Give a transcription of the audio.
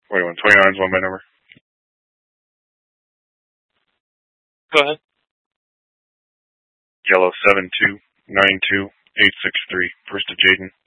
Wait, 29 is one by number. Go ahead. Yellow 7292863. First to Jaden.